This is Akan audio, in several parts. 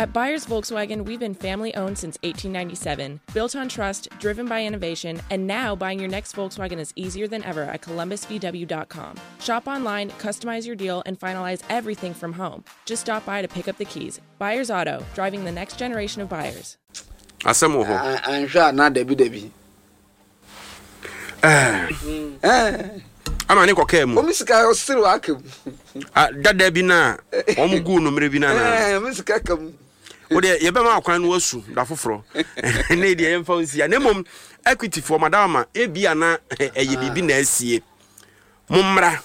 At Byers Volkswagen, we've been family-owned since 1897, built on trust, driven by innovation, and now buying your next Volkswagen is easier than ever at columbusvw.com. Shop online, customize your deal, and finalize everything from home. Just stop by to pick up the keys. Byers Auto, driving the next generation of buyers. I'm sure not Debbie. I'm an equal came. Miss Kyle still welcome. That there be now. Omugu no Meribina. Miss Cacum. What you better can was Dafufro. Lady Enfonsi, and mum equity for Madama, Ebiana, a Yibina. Mumra,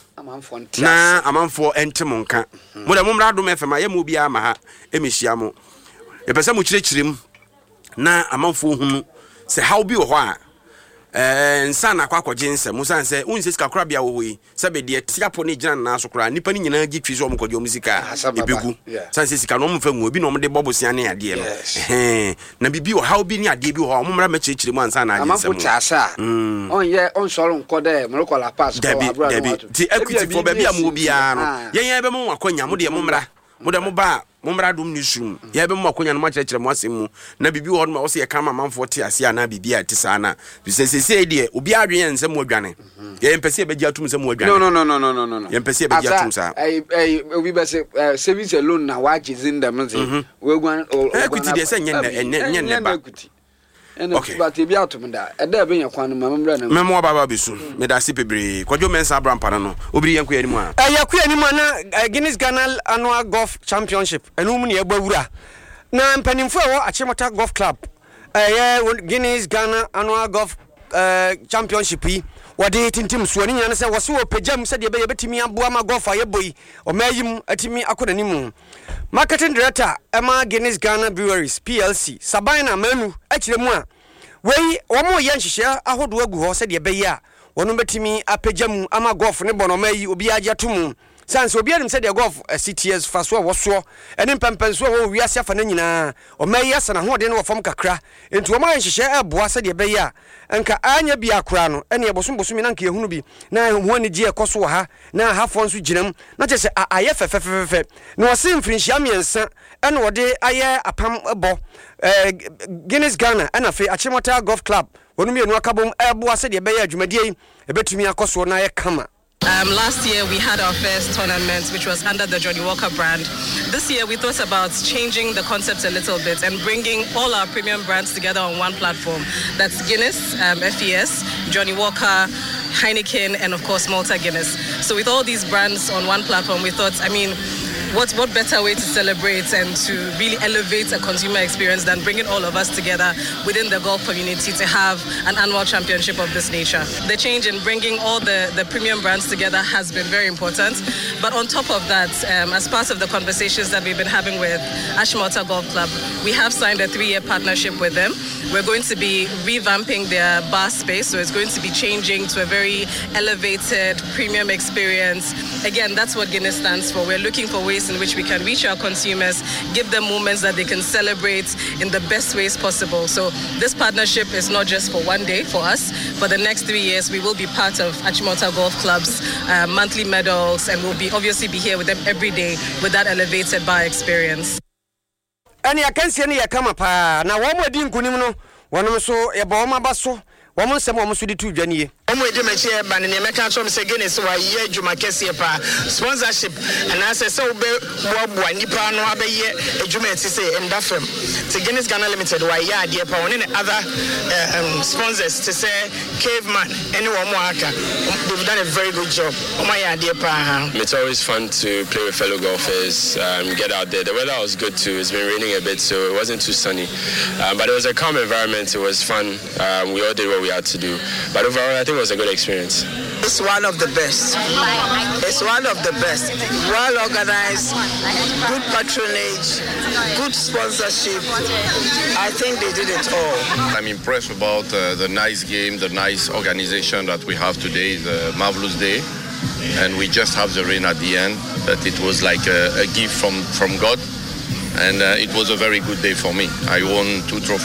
a man for Entimonka. What a mumra do me for my Mubiama, Emisiamo. A person which reached him na a man for whom say how be a while. Sana kwa jinse musa nse unse ska krabia wo yi sabe de tiapo ne gina na so kra nipa ni nyina gi twi so omkodyo musika ebegu sanse sika no mfa nwu obi no mde bobosia ne ade no na bibi o how bi ni ade bi ho omra ma chechire mu ansa na ade nsem onye onsoro nkode mrokola pass ko abura no ti equity for baby am bia no yen be mu akonya mu de mumra mu de mu ba mumra dum ni sum ye be mu akonya no ma chechire mu asem mu na bibi ho no wo se ye kama manfo te ase na bibi a te sa na bi se de obi adwen nsem odwane ye mpese be giatum nsem odwane no ye mpese be giatum sa obi be se service alone na wa gizin dem nze we gwan equity de se nye ba okay but e bi atum da e da be yakwan no mamra na memo baba besu me da si pebre kwadwo mensa abrampa no obiri yanko yani mu a yakwa yani mu na Guinness Ghana Annual Golf Championship enum ne egbawura na mpanimfo wo Achimota Golf Club Guinness Ghana Annual Golf Championship yi wade tintim so ni nyane se wo se wo pejam se de be yebetimi aboa ma golf ayeboyi o mayim atimi akodanimu marketing director Emma Guinness Ghana Breweries PLC Sabina Manu akiremu a wei wo mo ye nhihye ahodo agu ho se de be yi a wono betimi apejam ama golf ne bono mayi obi agye tomu sanse obi anim se de golf CTS faso wo so ene pempenso wo wiase afa na nyina o mayi asana ho de ne wo fam kakra enti wo ma nhihye eboa se de be yi a enka anya bi akura no ene ebosom na nka ehunu bi na ho ani gi ekoso ha na hafo nso ginam na chese aye fefefefe na wo se mfrinhia miensa ene wo de aye apam ebo Guinness Ghana ena fe Achimota Golf Club wonu mienu akabom eboa se de be yi adwumadie ebetumi akoso na ye kama. Last year we had our first tournament, which was under the Johnny Walker brand. This year we thought about changing the concept a little bit and bringing all our premium brands together on one platform. That's Guinness, FES, Johnny Walker, Heineken, and of course Malta Guinness. So with all these brands on one platform, we thought, what better way to celebrate and to really elevate a consumer experience than bringing all of us together within the golf community to have an annual championship of this nature. The change in bringing all the premium brands together has been very important. But on top of that, as part of the conversations that we've been having with Achimota Golf Club, we have signed a 3-year partnership with them. We're going to be revamping their bar space, so it's going to be changing to a very elevated premium experience. Again, that's what Guinness stands for. We're looking for ways in which we can reach our consumers, give them moments that they can celebrate in the best ways possible. So this partnership is not just for one day for us. For the next 3 years, we will be part of Achimota Golf Club's monthly medals, and we'll obviously be here with them every day with that elevated bar experience. And I can see any come up now. One more didn't kunimno, one also a bomb basso. Woman some almost to do Jenny. Omo de me chair ban ne meka chom se Guinness wa ye adwuma kese pa sponsorship and as say we boa nipa no abaye adwuma ti say endafem to Guinness Ghana Limited wa ye ade pa one other sponsors to say Caveman any one more aka they've done a very good job. Omo ye ade pa. It's always fun to play with fellow golfers, get out there. The weather was good too. It's been raining a bit, so it wasn't too sunny, but it was a calm environment. It was fun. We all did what we had to do, but overall I think it was a good experience. It's one of the best. It's one of the best. Well organized, good patronage, good sponsorship. I think they did it all. I'm impressed about the nice game, the nice organization that we have today. The marvelous day, and we just have the rain at the end. But it was like a gift from God, and it was a very good day for me. I won 2 trophies.